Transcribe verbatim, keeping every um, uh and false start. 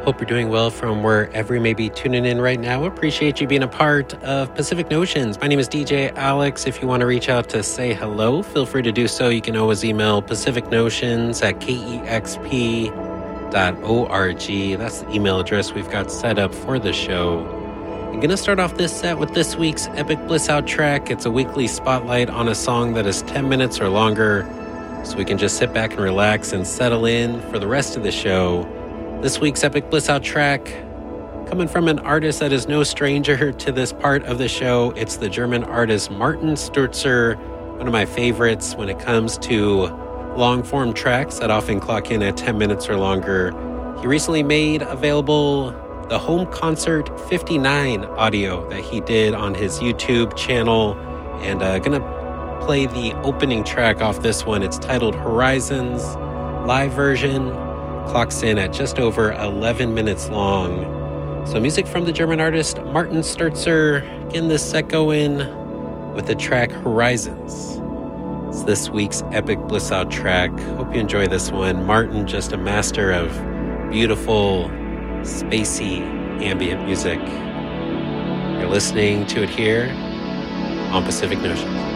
Hope you're doing well from wherever you may be tuning in right now. Appreciate you being a part of Pacific Notions. My name is D J Alex. If you want to reach out to say hello, feel free to do so. You can always email pacificnotions at k e x p dot org. That's the email address we've got set up for the show. I'm going to start off this set with this week's Epic Bliss Out track. It's a weekly spotlight on a song that is ten minutes or longer, so we can just sit back and relax and settle in for the rest of the show. This week's Epic Bliss Out track, coming from an artist that is no stranger to this part of the show. It's the German artist Martin Sturzer, one of my favorites when it comes to long-form tracks that often clock in at ten minutes or longer. He recently made available the Home Concert fifty-nine audio that he did on his YouTube channel, and uh, gonna play the opening track off this one. It's titled Horizons. Live version clocks in at just over eleven minutes long. So music from the German artist Martin Sturzer. Getting this set going with the track Horizons. It's this week's Epic Bliss Out track. Hope you enjoy this one. Martin, just a master of beautiful, spacey, ambient music. You're listening to it here on Pacific Notions.